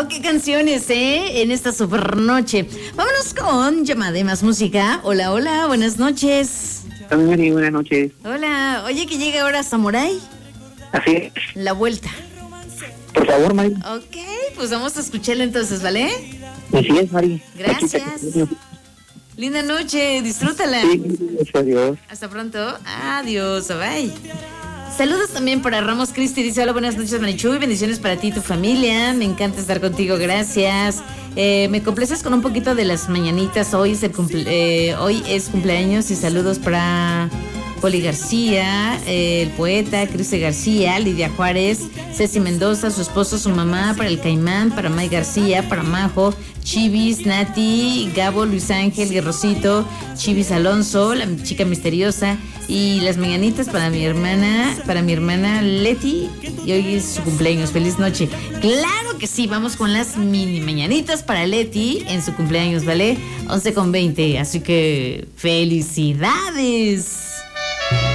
Wow, qué canciones, en esta super noche. Vámonos con llamada de más música. Hola, hola, buenas noches. Hola, Mari, buenas noches. Hola, oye, que llega ahora Samurai. Así es. La vuelta. Por favor, Mari. Ok, pues vamos a escucharla entonces, ¿vale? Así es, Mari. Gracias. Linda noche, disfrútala. Sí, adiós. Hasta pronto. Adiós, bye. Saludos también para Ramos Cristi. Dice: hola, buenas noches, Marichuy. Bendiciones para ti y tu familia. Me encanta estar contigo, gracias. Me complaces con un poquito de las mañanitas. Hoy es cumpleaños y saludos para Poli García, el poeta, Cristi García, Lidia Juárez, Ceci Mendoza, su esposo, su mamá, para el Caimán, para May García, para Majo, Chivis, Nati, Gabo, Luis Ángel, Guerrosito, Chivis Alonso, la chica misteriosa, y las mañanitas para mi hermana Leti, y hoy es su cumpleaños. Feliz noche. Claro que sí, vamos con las mini mañanitas para Leti en su cumpleaños, ¿vale? 11:20, así que felicidades.